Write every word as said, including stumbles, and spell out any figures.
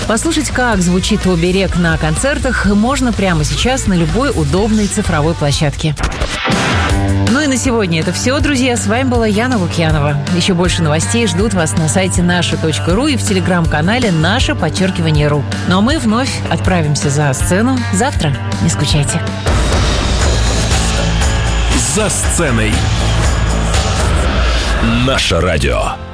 Послушать, как звучит «Оберег» на концертах, можно прямо сейчас на любой удобной цифровой площадке. Ну и на сегодня это все, друзья. С вами была Яна Лукьянова. Еще больше новостей ждут вас на сайте наша точка ру и в телеграм-канале «Наше подчеркивание ру». Ну а мы вновь отправимся за сцену завтра. Не скучайте. За сценой. Наше радио.